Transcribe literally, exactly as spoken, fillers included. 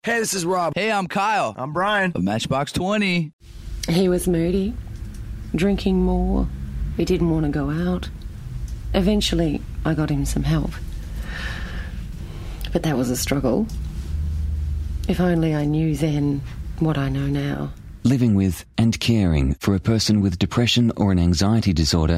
Hey, this is Rob. Hey, I'm Kyle. I'm Brian. Of Matchbox twenty. He was moody, drinking more. He didn't want to go out. Eventually, I got him some help. But that was a struggle. If only I knew then what I know now. Living with and caring for a person with depression or an anxiety disorder